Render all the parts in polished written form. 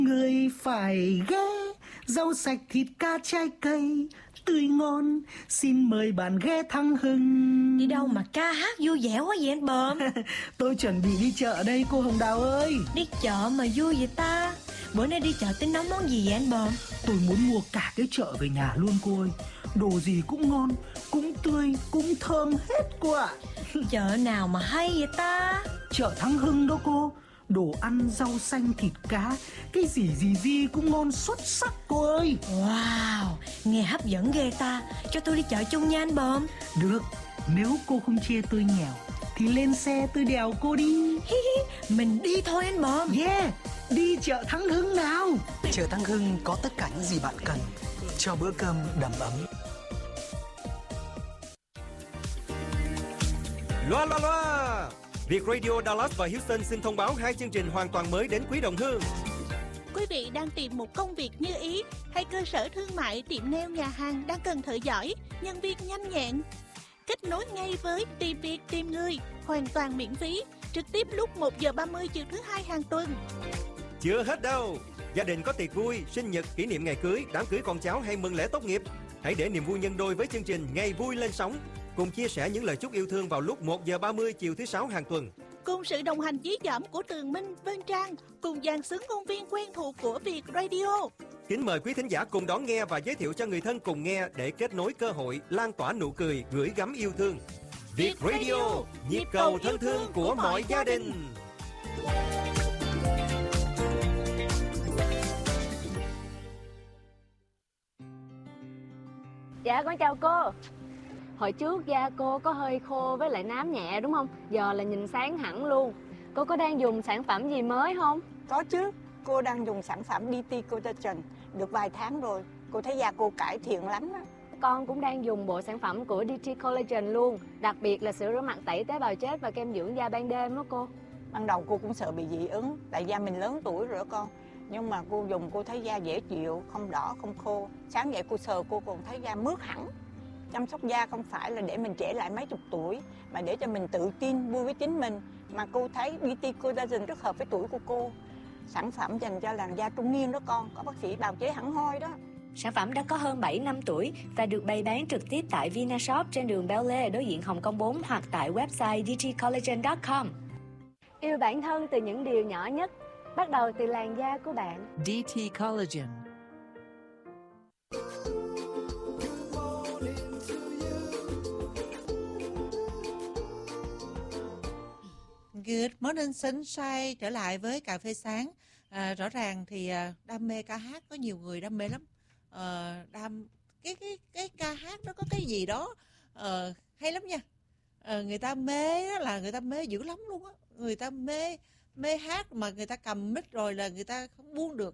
Người phải ghé rau sạch thịt cá trái cây tươi ngon, xin mời bạn ghé Thăng Hưng. Đi đâu mà ca hát vui vẻ quá vậy anh Bờm? Tôi chuẩn bị đi chợ đây cô Hồng Đào ơi. Đi chợ mà vui vậy ta? Bữa nay đi chợ tính nấu món gì vậy anh Bờm? Tôi muốn mua cả cái chợ về nhà luôn cô ơi. Đồ gì cũng ngon, cũng tươi, cũng thơm hết cô ạ. Chợ nào mà hay vậy ta? Chợ Thăng Hưng đó cô. Đồ ăn, rau xanh, thịt cá, cái gì cũng ngon xuất sắc cô ơi. Wow, nghe hấp dẫn ghê ta. Cho tôi đi chợ chung nha anh Bờm. Được, nếu cô không chê tôi nghèo thì lên xe tôi đèo cô đi. Mình đi thôi anh Bờm. Yeah, đi chợ Thăng Hưng nào. Chợ Thăng Hưng có tất cả những gì bạn cần cho bữa cơm đầm ấm. Loa loa loa. Việt Radio Dallas và Houston xin thông báo 2 chương trình hoàn toàn mới đến quý đồng hương. Quý vị đang tìm một công việc như ý hay cơ sở thương mại, tiệm nail, nhà hàng đang cần thợ giỏi, nhân viên nhanh nhẹn. Kết nối ngay với Tìm Việc Tìm Người, hoàn toàn miễn phí, trực tiếp lúc 1 giờ 30 chiều thứ Hai hàng tuần. Chưa hết đâu. Gia đình có tiệc vui, sinh nhật, kỷ niệm ngày cưới, đám cưới con cháu hay mừng lễ tốt nghiệp. Hãy để niềm vui nhân đôi với chương trình Ngày Vui lên sóng. Cùng chia sẻ những lời chúc yêu thương vào lúc 1 giờ 30 chiều thứ Sáu hàng tuần. Cùng sự đồng hành dí dỏm của Tường Minh, Vân Trang, cùng dàn xứng ngôn viên quen thuộc của Việt Radio. Kính mời quý thính giả cùng đón nghe và giới thiệu cho người thân cùng nghe để kết nối cơ hội, lan tỏa nụ cười, gửi gắm yêu thương. Việt Radio, nhịp cầu thân thương của mọi gia đình. Dạ con chào cô. Hồi trước da cô có hơi khô với lại nám nhẹ đúng không? Giờ là nhìn sáng hẳn luôn. Cô có đang dùng sản phẩm gì mới không? Có chứ, cô đang dùng sản phẩm DT Collagen được vài tháng rồi. Cô thấy da cô cải thiện lắm đó. Con cũng đang dùng bộ sản phẩm của DT Collagen luôn. Đặc biệt là sữa rửa mặt tẩy tế bào chết và kem dưỡng da ban đêm đó cô. Ban đầu cô cũng sợ bị dị ứng, tại da mình lớn tuổi rồi đó con. Nhưng mà cô dùng cô thấy da dễ chịu, không đỏ, không khô. Sáng dậy cô sờ cô còn thấy da mướt hẳn. Chăm sóc da không phải là để mình trẻ lại mấy chục tuổi, mà để cho mình tự tin, vui với chính mình. Mà cô thấy DT Collagen rất hợp với tuổi của cô. Sản phẩm dành cho làn da trung niên đó con, có bác sĩ bào chế hẳn hoi đó. Sản phẩm đã có hơn 7 năm tuổi và được bày bán trực tiếp tại Vinashop trên đường Bel Air đối diện Hồng Kông 4 hoặc tại website dtcollagen.com. Yêu bản thân từ những điều nhỏ nhất, bắt đầu từ làn da của bạn. DT Collagen. Good morning sunshine, trở lại với cà phê sáng. Rõ ràng thì đam mê ca hát có nhiều người đam mê lắm. Cái ca hát nó có cái gì đó hay lắm nha. Người ta mê đó là người ta mê dữ lắm luôn á. Người ta mê hát mà người ta cầm mic rồi là người ta không buông được.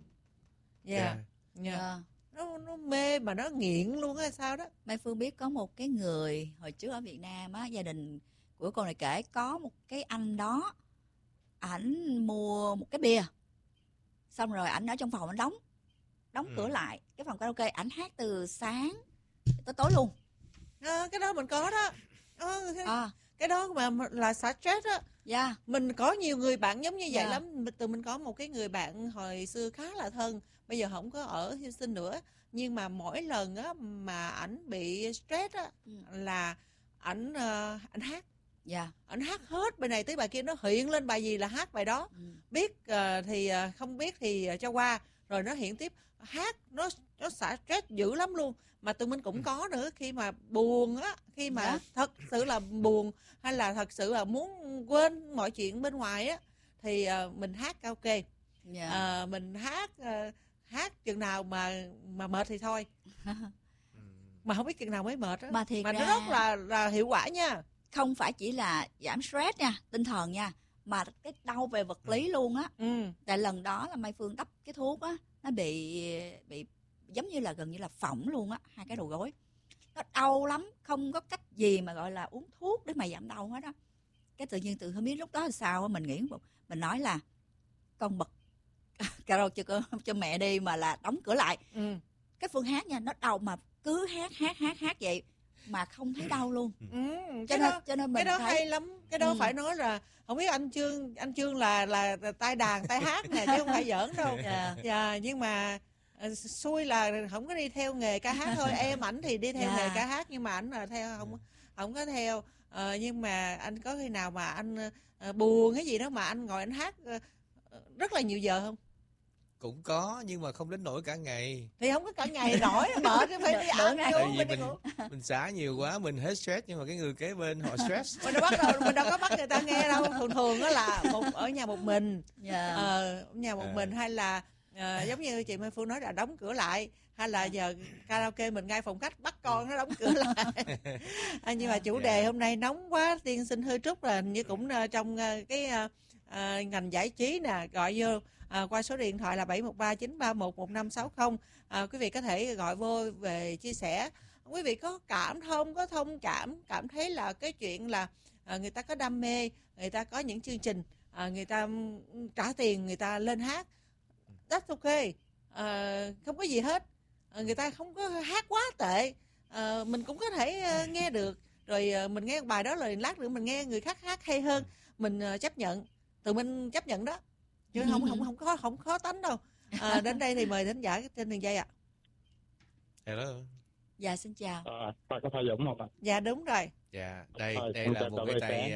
Nó mê mà nó nghiện luôn á sao đó. Mai Phương biết có một cái người hồi trước ở Việt Nam á, gia đình của cô này kể có một cái anh đó, ảnh mua một cái bia, xong rồi ảnh ở trong phòng ảnh đóng cửa lại cái phòng karaoke, ảnh hát từ sáng tới tối luôn. Cái đó mình có đó. Cái đó mà là xả stress á. Yeah. Mình có nhiều người bạn giống như vậy lắm. Từ mình có một cái người bạn hồi xưa khá là thân, bây giờ không có ở Houston nữa, nhưng mà mỗi lần á mà ảnh bị stress á là ảnh hát. Ảnh hát hết bài này tới bài kia, nó hiện lên bài gì là hát bài đó. Biết thì không biết thì cho qua, rồi nó hiện tiếp hát, nó xả stress dữ lắm luôn. Mà tụi mình cũng có nữa, khi mà buồn á, khi mà thật sự là buồn hay là thật sự là muốn quên mọi chuyện bên ngoài á thì mình hát karaoke. Mình hát chừng nào mà mệt thì thôi. Mà không biết chừng nào mới mệt á. Mà nó rất là hiệu quả nha. Không phải chỉ là giảm stress nha, tinh thần nha, mà cái đau về vật lý luôn á. Tại lần đó là Mai Phương đắp cái thuốc á, nó bị giống như là gần như là phỏng luôn á, hai cái đầu gối. Nó đau lắm, không có cách gì mà gọi là uống thuốc để mà giảm đau hết á. Cái tự nhiên không biết lúc đó là sao á, mình nghĩ mình nói là con bật karaoke cho mẹ đi mà là đóng cửa lại. Cái Phương hát nha, nó đau mà cứ hát vậy. mà không thấy đau luôn. Cho nên mình cái đó thấy... hay lắm. Cái đó phải nói là không biết anh Chương là tay đàn tay hát nè chứ không phải giỡn đâu. Nhưng mà xui là không có đi theo nghề ca hát thôi. Em ảnh thì đi theo nghề ca hát nhưng mà ảnh là theo không có theo. Nhưng mà anh có khi nào mà anh buồn cái gì đó mà anh ngồi anh hát rất là nhiều giờ không? Cũng có, nhưng mà không đến nỗi cả ngày. Thì không có cả ngày nổi mệt phải đi ăn tại vì mình xả nhiều quá mình hết stress, nhưng mà cái người kế bên họ stress. Mình đâu có bắt người ta nghe đâu. Thường đó là ở nhà một mình, nhà một mình, hay là giống như chị Mai Phương nói là đóng cửa lại, hay là giờ karaoke mình ngay phòng khách bắt con nó đóng cửa lại. Nhưng mà chủ đề hôm nay nóng quá, Tiên xin hơi trút là như cũng trong cái ngành giải trí nè, gọi vô qua số điện thoại là 713-931-1560. Quý vị có thể gọi vô về chia sẻ. Quý vị có cảm thông, có thông cảm thấy là cái chuyện là người ta có đam mê, người ta có những chương trình, người ta trả tiền, người ta lên hát, that's okay, không có gì hết. Người ta không có hát quá tệ, mình cũng có thể nghe được. Rồi mình nghe bài đó rồi lát nữa mình nghe người khác hát hay hơn, mình chấp nhận, tụi mình chấp nhận đó, chứ không khó tánh đâu. Đến đây thì mời thính giả trên đường dây ạ. Hello. Dạ xin chào. Có Thao Dũng không ạ? Dạ đúng rồi. Dạ đây là một cái tay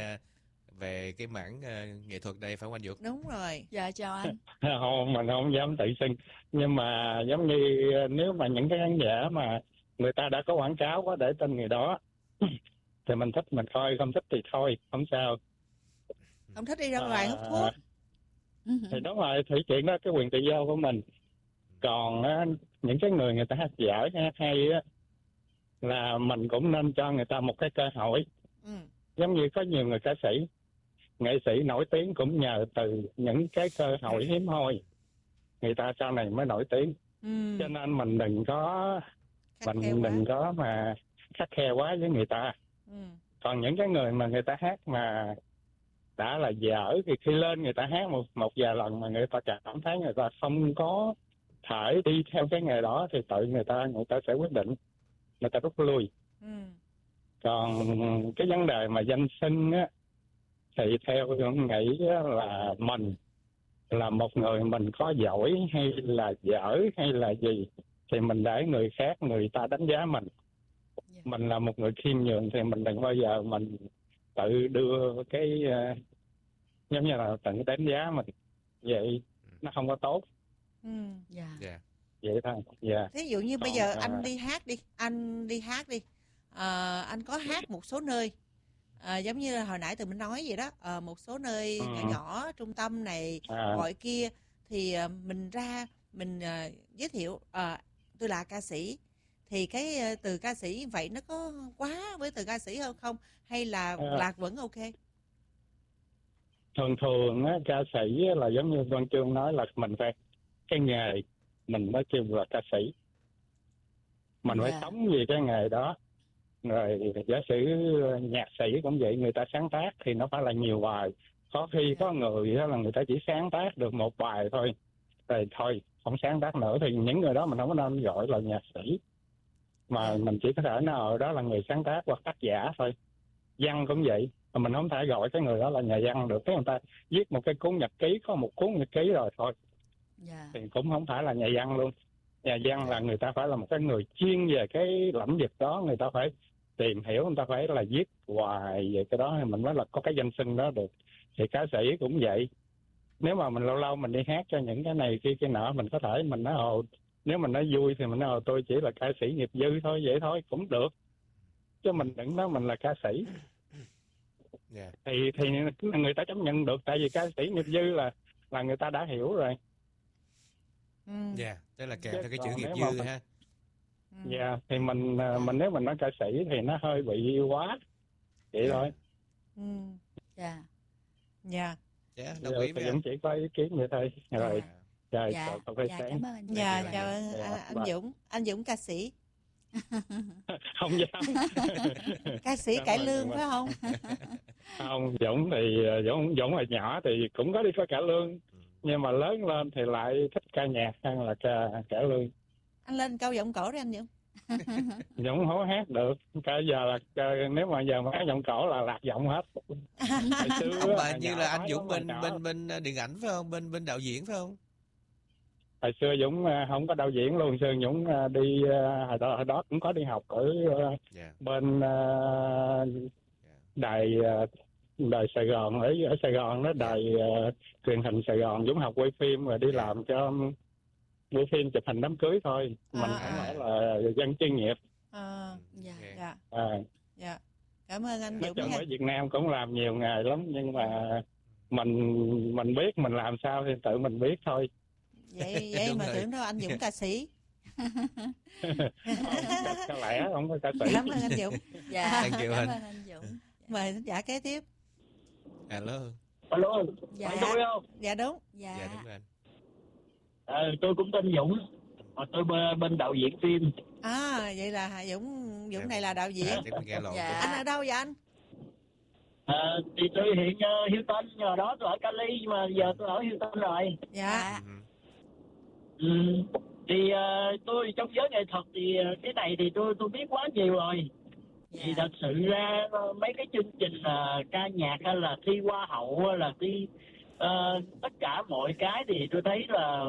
về cái mảng nghệ thuật đây, phải không anh Dũng? Đúng rồi. Dạ chào anh. Không, mình không dám tự xưng, nhưng mà giống như nếu mà những cái khán giả mà người ta đã có quảng cáo có để tên người đó thì mình thích mình coi, không thích thì thôi, không sao. Không thích đi ra ngoài hút thuốc. Thì đó là thể chuyện đó, cái quyền tự do của mình. Còn những cái người ta hát dở, hát hay á, là mình cũng nên cho người ta một cái cơ hội. Giống như có nhiều người ca sĩ, nghệ sĩ nổi tiếng cũng nhờ từ những cái cơ hội hiếm hoi người ta sau này mới nổi tiếng. Cho nên mình đừng có mà khắt khe quá với người ta. Còn những cái người mà người ta hát mà đã là dở thì khi lên người ta hát một vài lần mà người ta cảm thấy người ta không có thể đi theo cái nghề đó thì tự người ta sẽ quyết định, người ta rút lui. Còn cái vấn đề mà danh xưng á, thì theo tôi nghĩ là mình là một người mình có giỏi hay là dở hay là gì thì mình để người khác người ta đánh giá mình. Mình là một người khiêm nhường thì mình đừng bao giờ mình tự đưa cái giống như là tự đánh giá mình, vậy nó không có tốt. Vậy thôi. Thí dụ như bây giờ anh đi hát đi, anh có hát một số nơi, giống như là hồi nãy tụi mình nói vậy đó, một số nơi nhỏ trung tâm này gọi kia, thì mình ra mình giới thiệu tôi là ca sĩ, thì cái từ ca sĩ vậy nó có quá với từ ca sĩ hơn không, hay là Lạc vẫn ok? Thường á, ca sĩ là giống như Văn Chương nói là mình phải cái nghề mình mới kêu là ca sĩ, mình phải sống vì cái nghề đó. Rồi giả sử nhạc sĩ cũng vậy, người ta sáng tác thì nó phải là nhiều bài, có khi có người đó là người ta chỉ sáng tác được một bài thôi, rồi thôi không sáng tác nữa, thì những người đó mình không có nên gọi là nhạc sĩ, mà mình chỉ có thể nói đó là người sáng tác hoặc tác giả thôi. Văn cũng vậy, mà mình không thể gọi cái người đó là nhà văn được. Cái người ta viết một cái cuốn nhật ký, có một cuốn nhật ký rồi thôi, thì cũng không phải là nhà văn luôn. Nhà văn là người ta phải là một cái người chuyên về cái lĩnh vực đó, người ta phải tìm hiểu, người ta phải là viết hoài về cái đó thì mình mới là có cái danh xưng đó được. Thì ca sĩ cũng vậy, nếu mà mình lâu lâu mình đi hát cho những cái này kia nọ, mình có thể mình nói nếu mình nói vui thì mình nói tôi chỉ là ca sĩ nghiệp dư thôi, vậy thôi cũng được, chứ mình đừng nói mình là ca sĩ. Thì người ta chấp nhận được, tại vì ca sĩ nghiệp dư là người ta đã hiểu rồi. Tức là kèm theo cái chữ nghiệp dư ha. Thì mình nếu mình nói ca sĩ thì nó hơi bị quá, vậy thôi. Đồng ý với anh. Chỉ có ý kiến vậy thôi. Rồi. Cảm ơn anh. Chào anh Dũng. Anh Dũng ca sĩ. Không dám. Ca sĩ cải lương phải không? Không, Dũng hồi nhỏ thì cũng có đi có cải lương, nhưng mà lớn lên thì lại thích ca nhạc hơn là ca cải lương. Anh lên cao giọng cổ đi anh Dũng. Dũng không hát được. Cái giờ là nếu mà giờ mà hát giọng cổ là lạc giọng hết. Không, mà như là anh Dũng bên điện ảnh phải không? Bên đạo diễn phải không? Hồi xưa Dũng không có đạo diễn luôn. Xưa Dũng đi hồi đó cũng có đi học ở bên đài Sài Gòn, ở Sài Gòn đó, đài truyền hình Sài Gòn. Dũng học quay phim rồi đi làm cho quay phim chụp hình đám cưới thôi. Mình không phải là dân chuyên nghiệp. Dạ. Cảm ơn anh Dũng. Ở Việt Nam cũng làm nhiều nghề lắm, nhưng mà mình biết mình làm sao thì tự mình biết thôi. Vậy mà tưởng đâu anh Dũng ca sĩ. Có lẽ không có ca sĩ. Cảm ơn anh Dũng. Dạ. Thank you Cảm anh. ơn anh Dũng. Mời thính giả kế tiếp. Alo. Dạ. Phải tôi không? Dạ đúng. Dạ đúng rồi anh. Tôi cũng tên Dũng. Tôi bên đạo diễn phim. Vậy là Dũng này là đạo diễn. Anh ở đâu vậy anh? Thì tôi hiện Houston, nhờ đó tôi ở Cali, nhưng mà giờ tôi ở Houston rồi. Dạ. Thì tôi trong giới nghệ thuật thì cái này thì tôi biết quá nhiều rồi. Thì thật sự ra mấy cái chương trình ca nhạc hay là thi hoa hậu hay là thi tất cả mọi cái thì tôi thấy là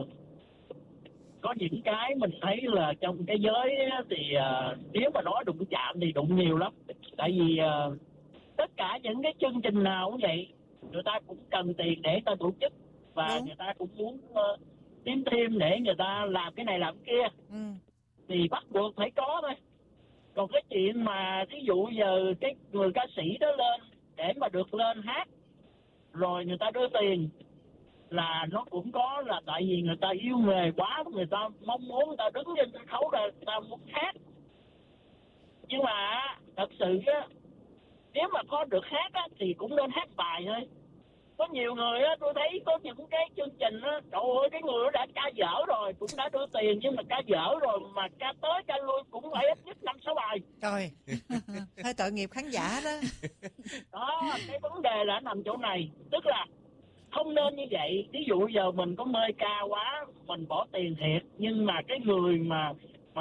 có những cái mình thấy là trong cái giới thì nếu mà nói đụng chạm thì đụng nhiều lắm. Tại vì tất cả những cái chương trình nào cũng vậy, người ta cũng cần tiền để người ta tổ chức, và người ta cũng muốn kiếm thêm để người ta làm cái này làm cái kia. Thì bắt buộc phải có thôi. Còn cái chuyện mà ví dụ giờ cái người ca sĩ đó lên để mà được lên hát rồi người ta đưa tiền là nó cũng có, là tại vì người ta yêu nghề quá, người ta mong muốn người ta đứng trên sân khấu là người ta muốn hát. Nhưng mà thật sự á, nếu mà có được hát á thì cũng nên hát bài thôi. Có nhiều người á, tôi thấy có những cái chương trình á, trời ơi, cái người đó đã ca dở rồi, cũng đã đưa tiền, nhưng mà ca dở rồi mà ca tới ca lui cũng phải ít nhất 5-6 bài. Trời, hơi tội nghiệp khán giả đó. Đó, cái vấn đề là nằm chỗ này, tức là không nên như vậy. Ví dụ giờ mình có mê ca quá, mình bỏ tiền thiệt, nhưng mà cái người mà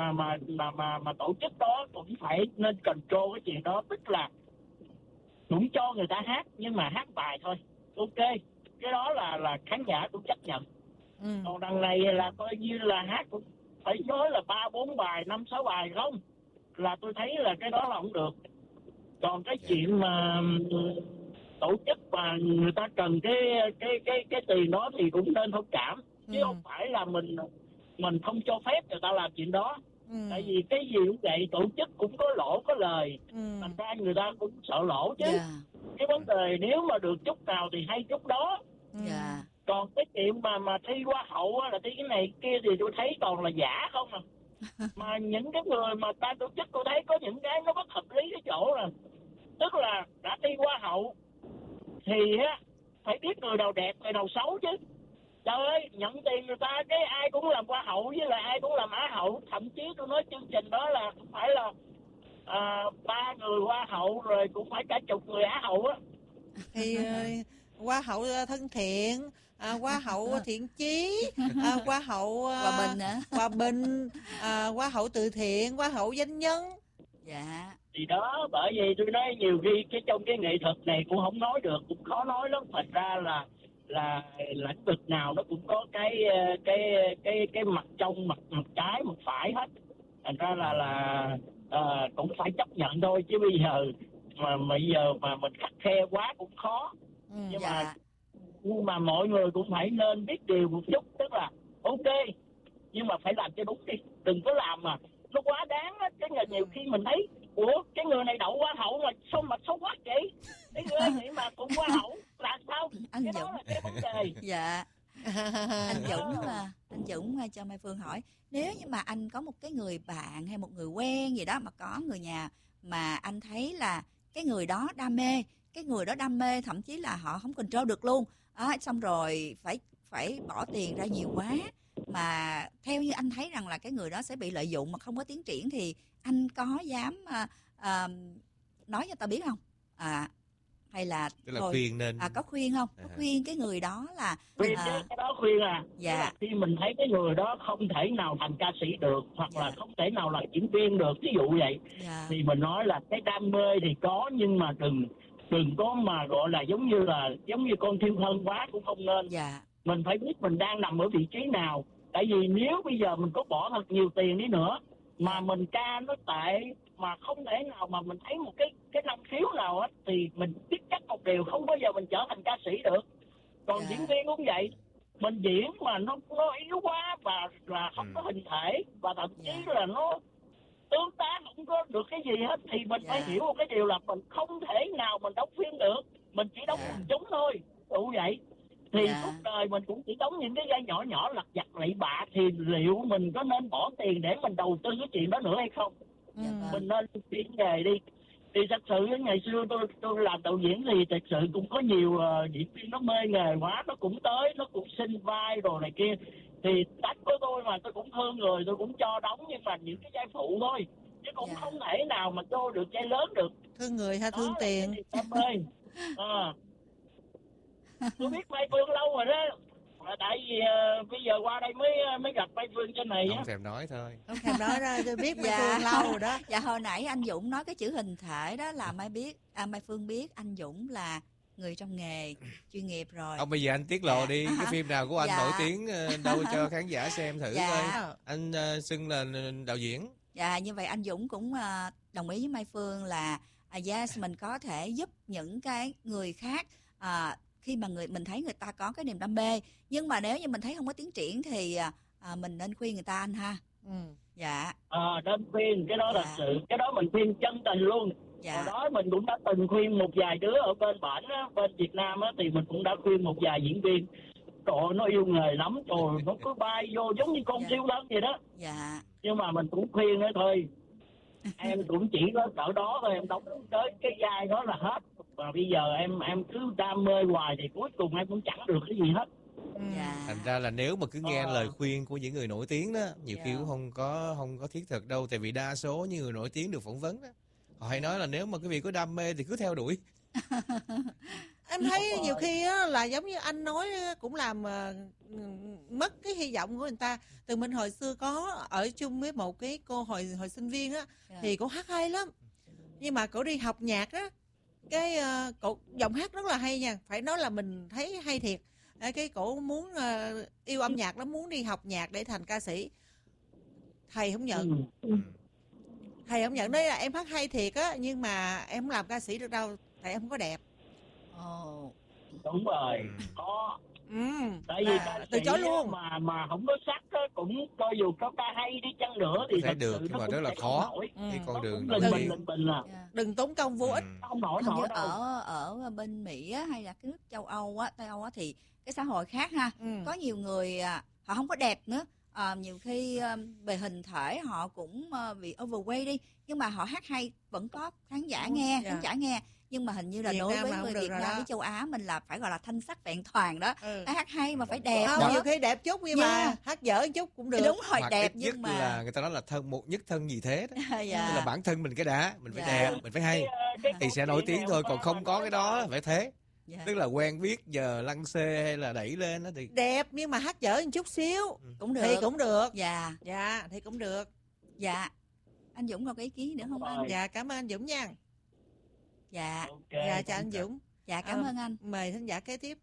tổ chức đó cũng phải nên control cái chuyện đó, tức là cũng cho người ta hát nhưng mà hát bài thôi. Ok, cái đó là khán giả cũng chấp nhận. Còn đằng này là coi như là hát cũng phải nói là 3-4 bài, 5-6 bài không, là tôi thấy là cái đó là không được. Còn cái chuyện mà tổ chức và người ta cần cái tiền đó thì cũng nên thông cảm, chứ không phải là mình không cho phép người ta làm chuyện đó. Tại vì cái gì cũng vậy, tổ chức cũng có lỗ có lời, thành ra người ta cũng sợ lỗ chứ. Cái vấn đề nếu mà được chút nào thì hay chút đó. Còn cái chuyện mà thi hoa hậu là thi cái này kia thì tôi thấy toàn là giả không à. Mà những cái người mà ta tổ chức tôi thấy có những cái nó bất hợp lý cái chỗ là, tức là đã thi hoa hậu thì á phải biết người nào đẹp người nào xấu chứ. Trời ơi, nhận tiền người ta cái ai cũng làm hoa hậu với lại ai cũng làm á hậu. Thậm chí tôi nói chương trình đó là không phải là 3 người hoa hậu rồi cũng phải cả chục người á hậu á. Thì hoa hậu thân thiện, hoa hậu thiện chí, hoa hậu hòa bình, hoa hậu từ thiện, hoa hậu doanh nhân. Dạ. Thì đó, bởi vì tôi nói nhiều khi cái trong cái nghệ thuật này cũng không nói được, cũng khó nói lắm. Thành ra là lĩnh vực nào nó cũng có cái mặt trong, mặt trái, mặt phải hết. Thành ra là cũng phải chấp nhận thôi, chứ bây giờ mà mình khắt khe quá cũng khó. Nhưng mà mọi người cũng phải nên biết điều một chút, tức là ok, nhưng mà phải làm cho đúng đi, đừng có làm mà nó quá đáng á. Cái nhiều khi mình thấy ủa cái người này đậu hoa hậu mà sao mà xấu quá vậy, cái người vậy mà cũng hoa hậu là sao? Anh cái Dũng. đó là cái vấn đề. Dạ. Anh Dũng cho Mai Phương hỏi, nếu như mà anh có một cái người bạn hay một người quen gì đó mà có người nhà mà anh thấy là cái người đó đam mê thậm chí là họ không control được luôn, xong rồi phải bỏ tiền ra nhiều quá, mà theo như anh thấy rằng là cái người đó sẽ bị lợi dụng mà không có tiến triển, thì anh có dám nói cho ta biết không? hay là tức là thôi, khuyên nên có khuyên không? Có khuyên cái người đó là khuyên chứ, cái đó khuyên dạ. Là khi mình thấy cái người đó không thể nào thành ca sĩ được, hoặc là không thể nào là diễn viên được, ví dụ vậy, thì mình nói là cái đam mê thì có, nhưng mà đừng có mà gọi là giống như con thiêu thân quá cũng không nên. Mình phải biết mình đang nằm ở vị trí nào. Tại vì nếu bây giờ mình có bỏ thật nhiều tiền đi nữa mà mình ca nó tệ, mà không thể nào mà mình thấy một cái năng khiếu nào á, thì mình biết chắc một điều, không bao giờ mình trở thành ca sĩ được. Còn diễn viên cũng vậy, mình diễn mà nó yếu quá và là không có hình thể, và thậm chí là nó tương tác không có được cái gì hết, thì mình phải hiểu một cái điều là mình không thể nào mình đóng phim được, mình chỉ đóng quần chúng thôi, đủ vậy. Thì suốt đời mình cũng chỉ đóng những cái vai nhỏ nhỏ lặt vặt lị bạ, thì liệu mình có nên bỏ tiền để mình đầu tư cái chuyện đó nữa hay không? Mình nên chuyển nghề đi. Thì thật sự ngày xưa tôi làm đạo diễn thì thật sự cũng có nhiều diễn viên nó mê nghề quá, nó cũng tới, nó cũng xin vai rồi này kia. Thì tánh của tôi mà tôi cũng thương người, tôi cũng cho đóng, nhưng mà những cái vai phụ thôi, chứ cũng không thể nào mà tôi được vai lớn được. Thương người hay thương tiền? Tôi biết Mai Phương lâu rồi đó, tại vì bây giờ qua đây mới gặp Mai Phương trên này. Không thèm nói thôi. Không thèm nói ra, tôi biết Mai Phương lâu rồi đó. Dạ, hồi nãy anh Dũng nói cái chữ hình thể đó là Mai Phương biết anh Dũng là người trong nghề chuyên nghiệp rồi. Ông bây giờ anh tiết lộ đi cái phim nào của anh nổi tiếng đâu cho khán giả xem thử coi. Anh xưng là đạo diễn. Dạ, như vậy anh Dũng cũng đồng ý với Mai Phương là yes, mình có thể giúp những cái người khác khi mà mình thấy người ta có cái niềm đam mê, nhưng mà nếu như mình thấy không có tiến triển thì mình nên khuyên người ta anh ha. Dạ. Nên khuyên, cái đó là sự, cái đó mình khuyên chân tình luôn. Hồi đó mình cũng đã từng khuyên một vài đứa ở bên bển á, bên Việt Nam á, thì mình cũng đã khuyên một vài diễn viên. Trời, nó yêu nghề lắm, trời, nó cứ bay vô giống như con siêu lớn vậy đó. Nhưng mà mình cũng khuyên nữa thôi. Em cũng chỉ có cỡ đó thôi, em đóng tới cái vai đó là hết. Và bây giờ em cứ đam mê hoài thì cuối cùng em cũng chẳng được cái gì hết. Thành ra là nếu mà cứ nghe lời khuyên của những người nổi tiếng đó, nhiều khi cũng không có thiết thực đâu. Tại vì đa số những người nổi tiếng được phỏng vấn đó, họ hay nói là nếu mà quý vị có đam mê thì cứ theo đuổi. Em thấy nhiều khi á, là giống như anh nói cũng làm mất cái hy vọng của người ta. Từ mình hồi xưa có ở chung với một cái cô hồi sinh viên á, thì cô hát hay lắm, nhưng mà cô đi học nhạc á, cái cổ giọng hát rất là hay nha, phải nói là mình thấy hay thiệt. Cái cổ muốn yêu âm nhạc lắm, muốn đi học nhạc để thành ca sĩ, thầy không nhận. Thầy không nhận, nói là em hát hay thiệt á, nhưng mà em không làm ca sĩ được đâu, tại em không có đẹp. Đúng rồi, có. Tại vì ca từ sĩ chối luôn mà không có sắc á, cũng cho dù có ca hay đi chăng nữa thì thật được, nhưng mà rất là khó. Cái con đường đừng tốn công vô ích. Không nổi như đâu. ở bên Mỹ á, hay là cái nước châu Âu á, Tây Âu á, thì cái xã hội khác ha. Có nhiều người họ không có đẹp nữa. Nhiều khi về hình thể họ cũng bị overweight đi, nhưng mà họ hát hay vẫn có khán giả nghe, khán giả nghe. Nhưng mà hình như là đối với người Việt Nam với châu Á mình là phải gọi là thanh sắc vẹn toàn đó. Hát hay mà phải đẹp. Nhiều khi đẹp chút nhưng mà hát dở chút cũng được. Đúng rồi, đẹp nhưng mà là người ta nói là một nhất thân gì thế đó. Tức là bản thân mình cái đã, mình phải đẹp, mình phải hay thì sẽ nổi tiếng thôi, còn không có cái đó phải thế. Tức là quen biết giờ lăng xê hay là đẩy lên đó thì đẹp, nhưng mà hát dở một chút xíu cũng được. Thì cũng được. Dạ thì cũng được. Dạ. Anh Dũng còn cái ý kiến nữa không anh? Dạ, cảm ơn anh Dũng nha. Dạ. Dạ, chào anh Dũng. Dạ, cảm ơn anh. Mời thính giả kế tiếp.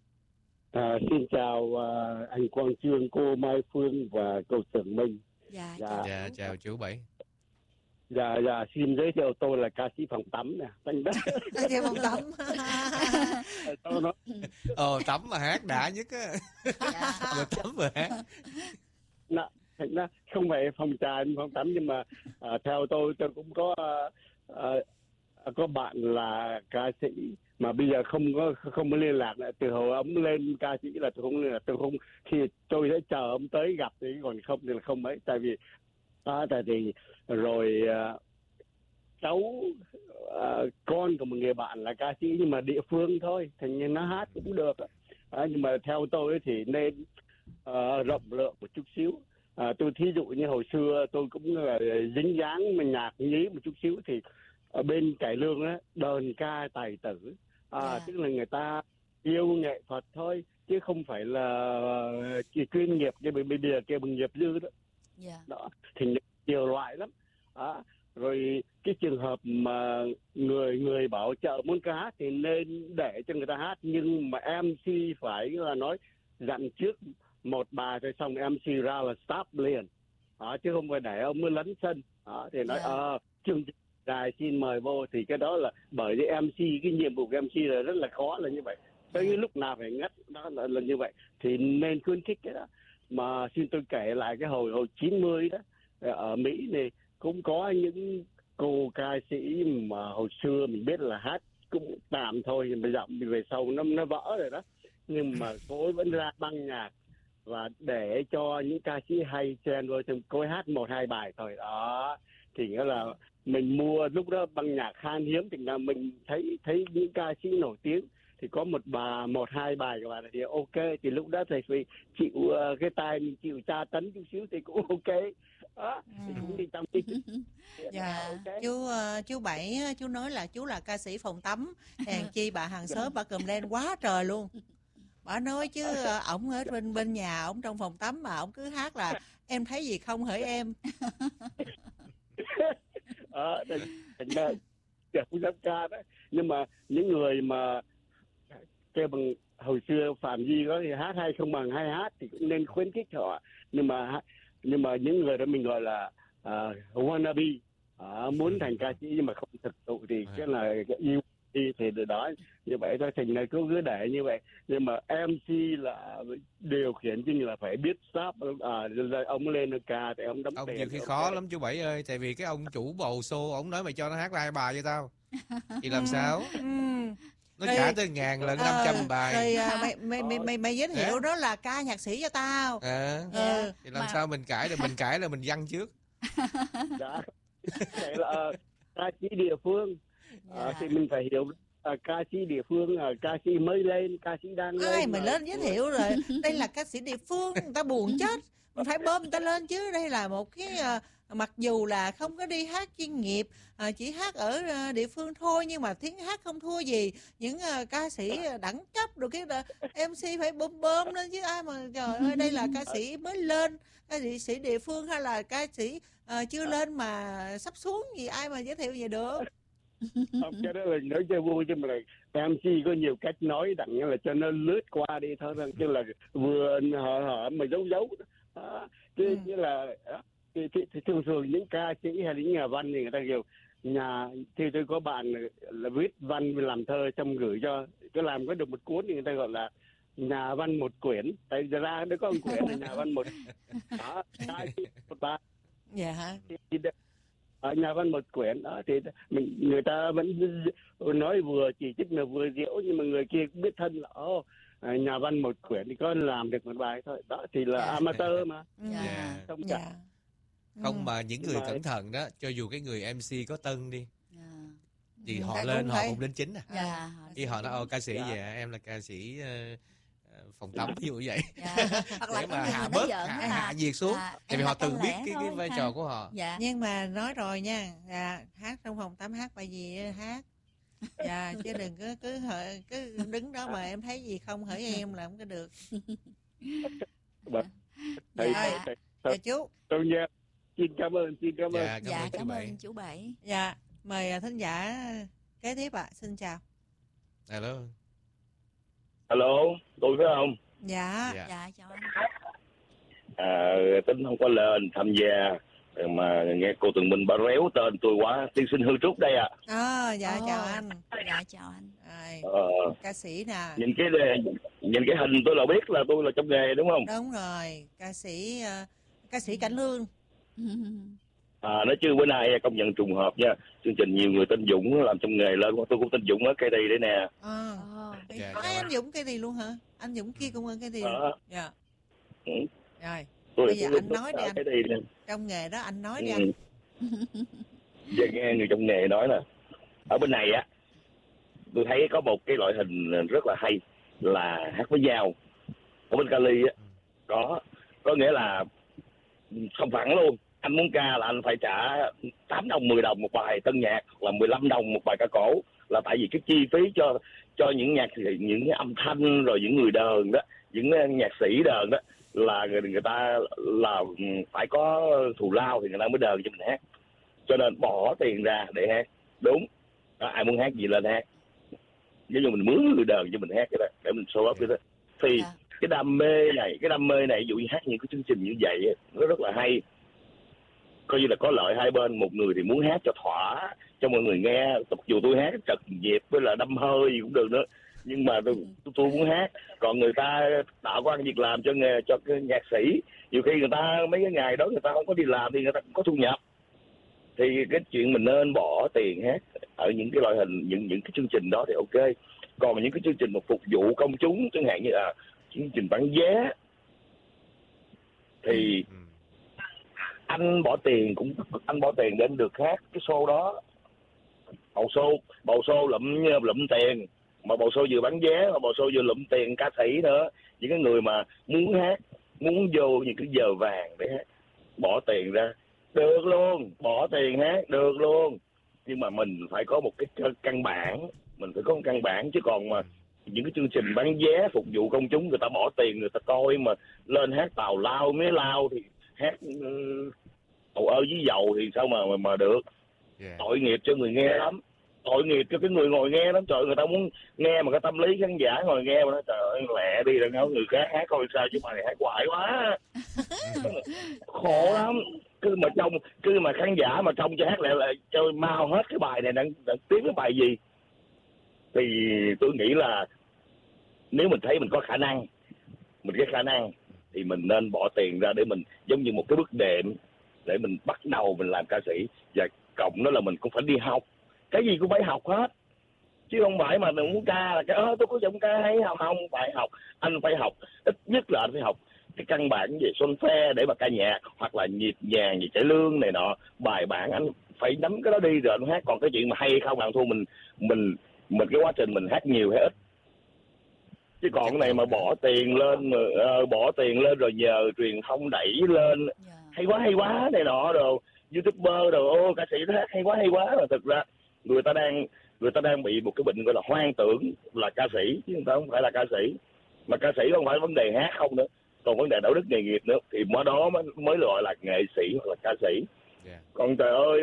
Xin chào anh Quang Trương, cô Mai Phương và cô Trường Minh. Dạ, chào chú Bảy. Dạ, xin giới thiệu tôi là ca sĩ phòng tắm nè. Ca sĩ phòng tắm. Tắm mà hát đã nhất á. Vừa tắm vừa hát. Thành ra không phải phòng trà, phòng tắm, nhưng mà theo tôi cũng có bạn là ca sĩ mà bây giờ không có liên lạc nữa. Từ hồi ông lên ca sĩ là tôi không liên lạc, khi tôi sẽ chờ ông tới gặp thì còn không thì là không mấy. Tại vì rồi cháu con của một người bạn là ca sĩ nhưng mà địa phương thôi, thành như nó hát cũng được. Nhưng mà theo tôi thì nên rộng lượng một chút xíu. Tôi thí dụ như hồi xưa tôi cũng là dính dáng mà nhạc nhí một chút xíu, thì ở bên cải lương á, đơn ca tài tử Tức là người ta yêu nghệ thuật thôi, chứ không phải là chỉ chuyên nghiệp như bây giờ kêu bằng nghiệp dư đó. Đó thì nhiều loại lắm. Rồi cái trường hợp mà người bảo chợ muốn ca hát thì nên để cho người ta hát, nhưng mà MC phải là nói dặn trước một bài rồi xong MC ra là stop liền, chứ không phải để ông mới lấn sân. Thì nói chương trình đài xin mời vô, thì cái đó là bởi vì MC, cái nhiệm vụ của MC là rất là khó, là như vậy. Tới cái lúc nào phải ngắt, đó là như vậy. Thì nên khuyến khích cái đó. Mà xin tôi kể lại cái hồi 90 đó, ở Mỹ này cũng có những cô ca sĩ mà hồi xưa mình biết là hát cũng tạm thôi, mà giọng về sau nó vỡ rồi đó, nhưng mà cô ấy vẫn ra băng nhạc và để cho những ca sĩ hay chen vô, thì cô ấy hát 1-2 bài thôi đó. Thì nghĩa là mình mua lúc đó băng nhạc khan hiếm, thì là mình thấy những ca sĩ nổi tiếng thì có 1-2 bài của bạn thì ok, thì lúc đó thầy phải chịu cái tai mình chịu tra tấn chút xíu thì cũng ok. Thì cũng đi tâm đi. Chú Bảy, chú nói là chú là ca sĩ phòng tắm, hèn chi bà hàng xóm bà cầm lên quá trời luôn. Bà nói chứ ổng ở bên nhà ổng trong phòng tắm mà ổng cứ hát là em thấy gì không hỡi em. Thành ra cũng dám ca đó. Nhưng mà những người mà kêu bằng hồi xưa Phạm Duy có thì hát hay không bằng hay hát thì cũng nên khuyến khích họ. Nhưng mà những người đó mình gọi là wannabe, muốn thành ca sĩ nhưng mà không thực thụ thì cái là yêu thì đó, như vậy thôi. Thành này cứ để như vậy. Nhưng mà MC là điều khiển chứ là phải biết stop. Ông lên ca thì ông đóng tiền. Ông nhiều khi khó lắm chú Bảy ơi, tại vì cái ông chủ bầu show ông nói mày cho nó hát 2 bài cho tao thì làm sao? Nó trả tới 1.000 lần 500 bài. Rồi mày giới thiệu đó là ca nhạc sĩ cho tao. Thì làm sao mình cãi được? Mình cãi là mình văn trước. Vậy là ca sĩ địa phương. Thì mình phải hiểu ca sĩ địa phương, ca sĩ mới lên, ca sĩ đang lên. Ai mà lên giới thiệu rồi. Đây là ca sĩ địa phương, người ta buồn chết. Mình phải bơm người ta lên chứ. Đây là một cái mặc dù là không có đi hát chuyên nghiệp, chỉ hát ở địa phương thôi, nhưng mà tiếng hát không thua gì những ca sĩ đẳng cấp. Rồi cái MC phải bơm lên chứ, ai mà trời ơi, đây là ca sĩ mới lên, ca sĩ địa phương hay là ca sĩ chưa lên mà sắp xuống gì, ai mà giới thiệu vậy được. Không, cái đó là nói chơi vui, chứ mà là MC có nhiều cách nói đặng là cho nó lướt qua đi thôi, chứ là vừa hở mà giấu chứ như là thì thường những ca sĩ hay những nhà văn thì người ta kiểu thì tôi có bạn là viết văn làm thơ xong gửi cho làm có được một cuốn thì người ta gọi là nhà văn một quyển. Tại ra nó có một quyển là nhà văn một bài. Hả? Nhà văn một quyển đó thì người ta vẫn nói vừa chỉ trích là vừa diễu, nhưng mà người kia cũng biết thân là nhà văn một quyển thì có làm được một bài thôi. Đó thì là amateur mà. Không mà những người cẩn thận đó, cho dù cái người MC có tân đi thì họ lên họ cũng lên chính khi họ nói ca sĩ vậy, em là ca sĩ phòng tắm ví dụ vậy. Hoặc là để mà hạ nhiệt xuống, tại vì họ tự biết cái vai trò của họ. Nhưng mà nói rồi nha, hát trong phòng tắm hát bài gì hát, chứ đừng cứ đứng đó mà em thấy gì không hỡi em là không có được. Chú tôi nghe. Xin cảm ơn. Cảm ơn chú Bảy. Mời thính giả kế tiếp ạ. Xin chào. Hello, tôi phải không? Dạ chào anh. Tính không có lên tham gia mà nghe cô Tường Minh bà réo tên tôi quá. Tiên sinh Hư Trúc đây ạ. Chào anh. Chào anh. Ca sĩ nè. Nhìn cái hình tôi là biết là tôi là trong nghề đúng không? Đúng rồi, ca sĩ Cảnh Lương. Nói chứ bữa nay công nhận trùng hợp nha, chương trình nhiều người tên Dũng làm trong nghề lên, tôi cũng tên Dũng ở cây đây đấy nè. Anh Dũng cây gì luôn hả? Anh Dũng kia cũng ở cây gì luôn. Rồi bây giờ anh nói đi anh. Trong nghề đó anh nói đi anh. Giờ nghe người trong nghề nói nè, ở bên này á tôi thấy có một cái loại hình rất là hay là hát với dao. Ở bên Cali á có nghĩa là không phẳng luôn. Anh muốn ca là anh phải trả 8 đồng 10 đồng một bài tân nhạc, hoặc là 15 đồng một bài ca cổ, là tại vì cái chi phí cho những những cái âm thanh rồi những người đờn đó, những nhạc sĩ đờn đó là người ta là phải có thù lao thì người ta mới đờn cho mình hát, cho nên bỏ tiền ra để hát. Đúng đó, ai muốn hát gì lên hát, nếu như mình mướn người đờn cho mình hát cái đó để mình show up cái đó thì cái đam mê này ví dụ như hát những cái chương trình như vậy nó rất là hay, coi như là có lợi hai bên. Một người thì muốn hát cho thỏa cho mọi người nghe, dù tôi hát trật dịp với là đâm hơi gì cũng được nữa, nhưng mà tôi muốn hát. Còn người ta tạo công ăn việc làm cho cái nhạc sĩ, nhiều khi người ta mấy cái ngày đó người ta không có đi làm thì người ta cũng có thu nhập. Thì cái chuyện mình nên bỏ tiền hát ở những cái loại hình những cái chương trình đó thì ok. Còn những cái chương trình mà phục vụ công chúng chẳng hạn như là chương trình bán vé thì anh bỏ tiền để anh được hát cái show đó. Bầu show lụm tiền, mà bầu show vừa bán vé mà bầu show vừa lụm tiền ca sĩ nữa. Những cái người mà muốn hát, muốn vô những cái giờ vàng để hát, bỏ tiền ra được luôn, bỏ tiền hát được luôn, nhưng mà mình phải có một cái căn bản, chứ còn mà những cái chương trình bán vé phục vụ công chúng người ta bỏ tiền người ta coi mà lên hát tào lao mía lao thì hát tàu ơ với dầu thì sao mà được. Tội nghiệp cho người nghe lắm, tội nghiệp cho cái người ngồi nghe lắm. Trời, người ta muốn nghe mà cái tâm lý khán giả ngồi nghe mà nói trời ơi lẹ đi, đừng người khác hát coi sao chứ mày hát hoài quá. Khổ lắm. Cứ mà khán giả mà trông cho hát lại cho mau hết cái bài này đang tiếp cái bài gì. Thì tôi nghĩ là nếu mình thấy mình có khả năng, thì mình nên bỏ tiền ra để mình giống như một cái bước đệm để mình bắt đầu mình làm ca sĩ. Và cộng đó là mình cũng phải đi học, cái gì cũng phải học hết, chứ không phải mà mình muốn ca là tôi có giọng ca hay không phải học. Anh phải học, ít nhất là anh phải học cái căn bản về solfege để mà ca nhạc, hoặc là nhịp nhàng về cải lương này nọ, bài bản anh phải nắm cái đó đi rồi anh hát. Còn cái chuyện mà hay không làm thua mình cái quá trình mình hát nhiều hay ít. Chứ còn cái này mà bỏ tiền lên rồi nhờ truyền thông đẩy lên hay quá này nọ rồi YouTuber rồi ca sĩ nó hát hay quá mà thực ra người ta đang bị một cái bệnh gọi là hoang tưởng là ca sĩ, chứ người ta không phải là ca sĩ. Mà ca sĩ không phải vấn đề hát không nữa, còn vấn đề đạo đức nghề nghiệp nữa, thì mới đó mới gọi là nghệ sĩ hoặc là ca sĩ. Còn trời ơi,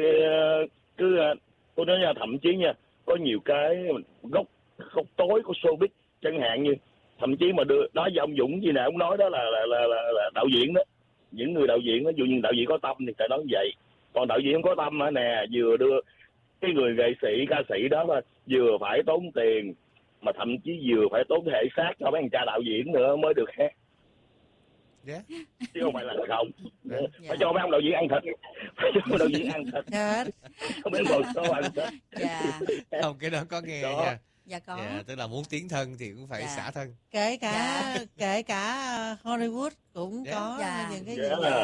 tôi nói nha, thậm chí nha, có nhiều cái góc tối của showbiz chẳng hạn như thậm chí mà đó giờ ông Dũng gì nè, ông nói đó là đạo diễn đó, những người đạo diễn đó, dù như đạo diễn có tâm thì phải nói như vậy. Còn đạo diễn không có tâm hả nè, vừa đưa cái người nghệ sĩ ca sĩ đó mà vừa phải tốn tiền, mà thậm chí vừa phải tốn thể xác cho mấy thằng cha đạo diễn nữa mới được hát. Chứ không phải là không. Phải cho mấy ông đạo diễn ăn thịt, không biết một số ăn thịt. Không, cái đó có nghe đó. Nha. Dạ có. Tức là muốn tiến thân thì cũng phải xả thân. Kể cả Hollywood cũng có những cái gì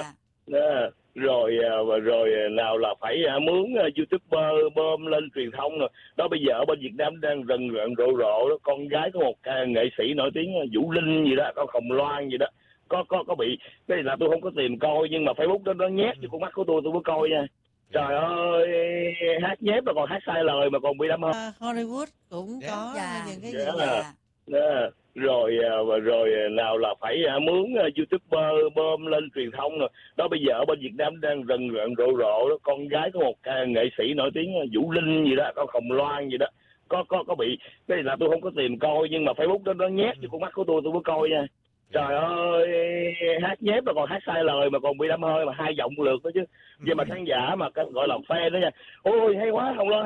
rồi nào là phải mướn YouTuber bơm lên truyền thông rồi. Đó bây giờ ở bên Việt Nam đang rần rộ đó, con gái có một nghệ sĩ nổi tiếng Vũ Linh gì đó, con Hồng Loan gì đó, có bị cái này là tôi không có tìm coi, nhưng mà Facebook đó nó nhét cho con mắt của tôi mới coi nha. Trời ơi, hát nhép mà còn hát sai lời mà còn bị đâm hơn. Hollywood cũng có những cái gì rồi nào là phải mướn YouTuber bơm lên truyền thông rồi. Đó bây giờ ở bên Việt Nam đang rần rộ đó, con gái có một nghệ sĩ nổi tiếng Vũ Linh gì đó, con Hồng Loan gì đó, có bị cái này là tôi không có tìm coi, nhưng mà Facebook đó nó nhét cho con mắt của tôi mới coi nha. Trời ơi, hát nhép mà còn hát sai lời mà còn bị đâm hơi mà hai giọng lượt đó chứ. Vậy mà khán giả mà gọi là fan đó nha, ôi hay quá Hồng Loan